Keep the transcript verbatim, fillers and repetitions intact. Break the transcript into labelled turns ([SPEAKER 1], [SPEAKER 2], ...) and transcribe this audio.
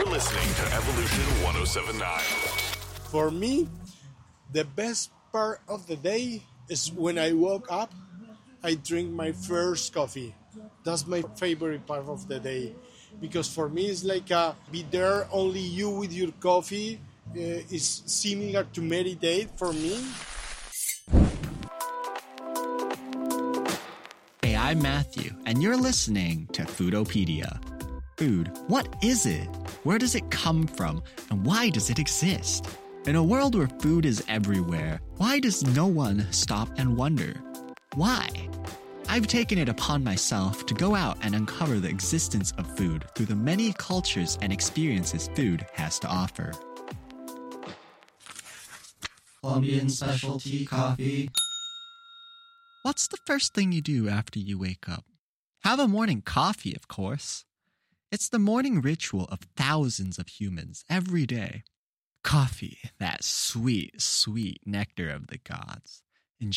[SPEAKER 1] listening to Evolution ten seventy-nine.
[SPEAKER 2] For me, the best part of the day is when I woke up, I drink my first coffee. That's my favorite part of the day. Because for me, it's like uh, be there, only you with your coffee. Uh, is similar to meditate for me.
[SPEAKER 3] Hey, I'm Matthew, and you're listening to Foodopedia. Food, what is it? Where does it come from? And why does it exist? In a world where food is everywhere, why does no one stop and wonder? Why? I've taken it upon myself to go out and uncover the existence of food through the many cultures and experiences food has to offer. Colombian specialty coffee. What's the first thing you do after you wake up? Have a morning coffee, of course. It's the morning ritual of thousands of humans every day. Coffee, that sweet, sweet nectar of the gods.